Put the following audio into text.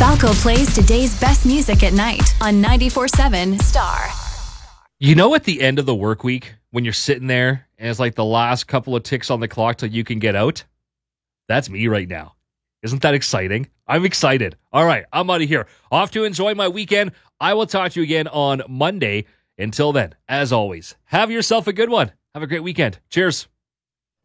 Falco plays today's best music at night on 94.7 Star. You know, at the end of the work week, when you're sitting there and it's like the last couple of ticks on the clock till you can get out? That's me right now. Isn't that exciting? I'm excited. All right, I'm out of here. Off to enjoy my weekend. I will talk to you again on Monday. Until then, as always, have yourself a good one. Have a great weekend. Cheers.